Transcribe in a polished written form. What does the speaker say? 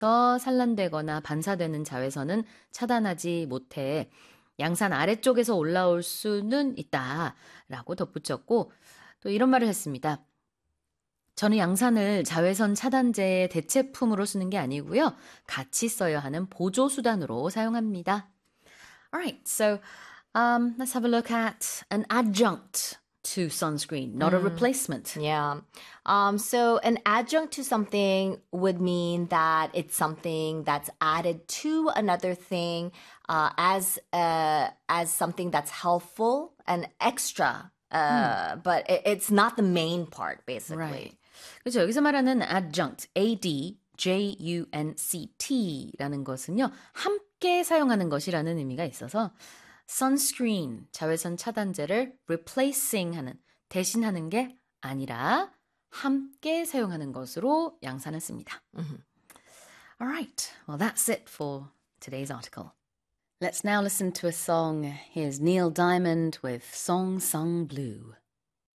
산란되거나 반사되는 자외선은 차단하지 못해 양산 아래쪽에서 올라올 수는 있다라고 덧붙였고 또 이런 말을 했습니다. 저는 양산을 자외선 차단제의 대체품으로 쓰는 게 아니고요. 같이 써야 하는 보조 수단으로 사용합니다. Alright, so let's have a look at an adjunct to sunscreen, not a replacement. Yeah. So an adjunct to something would mean that it's something that's added to another thing as something that's helpful and extra. But it's not the main part, basically. Right. 그렇죠. 여기서 말하는 adjunct, adjunct라는 것은요. 함께 사용하는 것이라는 의미가 있어서 sunscreen, 자외선 차단제를 replacing 하는, 대신하는 게 아니라 함께 사용하는 것으로 양산을 씁니다. Alright, well that's it for today's article. Let's now listen to a song. Here's Neil Diamond with Song Sung Blue.